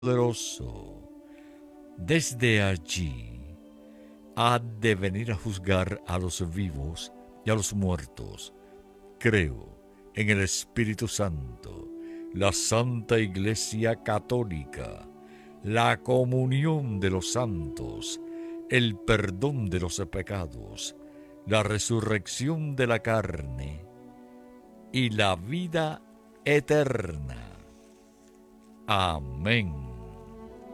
Poderoso, desde allí ha de venir a juzgar a los vivos y a los muertos. Creo en el Espíritu Santo, la Santa Iglesia Católica, la comunión de los santos, el perdón de los pecados, la resurrección de la carne y la vida eterna. Amén.